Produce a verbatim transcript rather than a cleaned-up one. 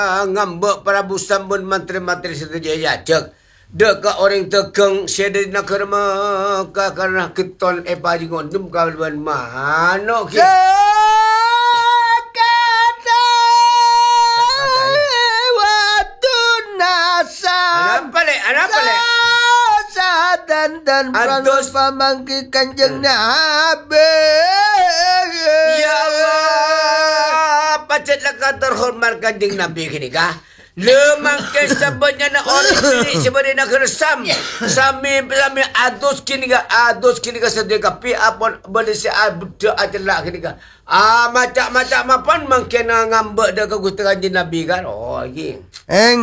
ngambek Prabu Sambun menteri-menteri setuju cek dek ka orang tekeng sedari nak kerma ka karena keton epa jingon dum kawan mana ki dan dan Ados pamangki kanjeng Nabi. Ya Allah, pacatlah kata terhormat kanjeng Nabi kini kah? Lemang kesabanya na orang ini sebenarnya nak resam. Sami sami ados kini kah? Ados kini kah sedekah pi apon boleh si abda ajalak kini kah? Ah macam macam apa mungkin ngambek dah ke gusti kanjeng Nabi kan? Oh, ye.